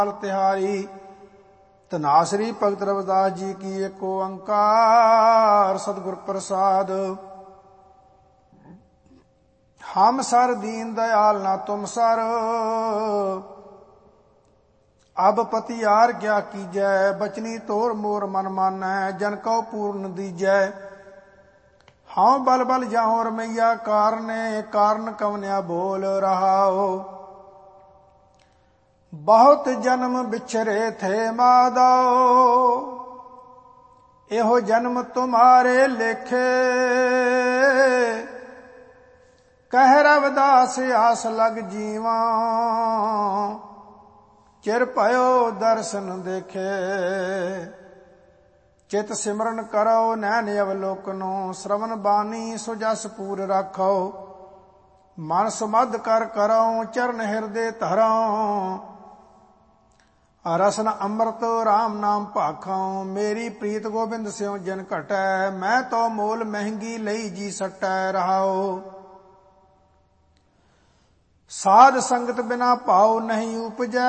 तिहारी। धनासरी भगत रविदास जी की एक ओंकार सतगुर प्रसाद। हम सर दीन दयाल ना तुम सर, अब पति यार क्या कीजै। बचनी तोर मोर मन मानै, जन को पूर्ण दीजै। हाँ बल बल जाऊं रमैया कारने, कारण कवन्या बोल रहाओ। बहुत जन्म बिछरे थे माधो, एहो जन्म तुम्हारे लेखे। कह रविदास आस लग जीवा, चिर भयो दर्शन देखे। चित सिमरन करो नैन अवलोकनो, श्रवण बानी सो जस पूर राखो। मन सुमध कर करो चरण हृदय धरो, रसन अमृत राम नाम भाखों। मेरी प्रीत गोबिंद स्यों जिन घटै, मैं तो मोल महंगी लई जी सटै रहाओ। साध संगत बिना पाओ नहीं उपजै,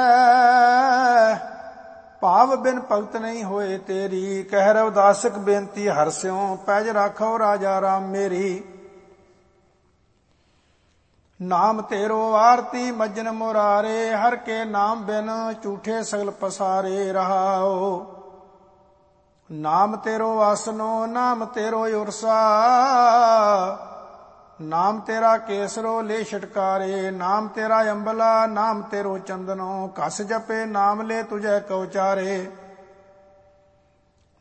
भाव बिन भगत नहीं होए तेरी। कह रविदासक बेनती हर स्यों, पैज राखो राजा राम मेरी। नाम तेरो आरती मज्जन मुरारे, हर के नाम बिन झूठे सगल पसारे रहाओ। नाम तेरो आसनो नाम तेरो उरसा, नाम तेरा केसरो ले छटकारे। नाम तेरा अंबला नाम तेरो चंदनो, कस जपे नाम ले तुझे कौचारे।